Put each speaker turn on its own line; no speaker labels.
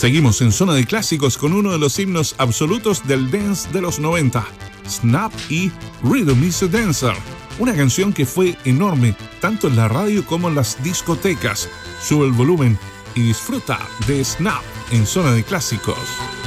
Seguimos en Zona de Clásicos con uno de los himnos absolutos del dance de los 90, Snap y Rhythm is a Dancer, una canción que fue enorme tanto en la radio como en las discotecas. Sube el volumen y disfruta de Snap en Zona de Clásicos.